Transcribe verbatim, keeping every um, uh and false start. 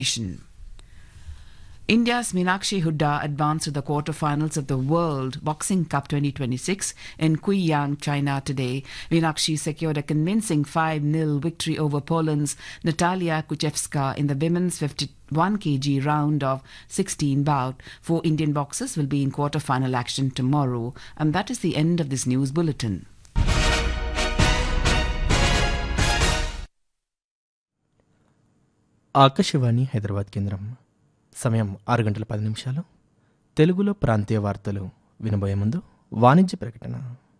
India's Meenakshi Hooda advanced to the quarterfinals of the World Boxing Cup twenty twenty-six in Guiyang, China today. Meenakshi secured a convincing five nil victory over Poland's Natalia Kuchevska in the women's fifty-one kilogram round of sixteen bout. Four Indian boxers will be in quarterfinal action tomorrow. And that is the end of this news bulletin. Akashvani Hyderabad కేంద్రం సమయం ఆరు గంటల పది నిమిషాలు తెలుగులో ప్రాంతీయ వార్తలు వినబోయే ముందు వాణిజ్య ప్రకటన.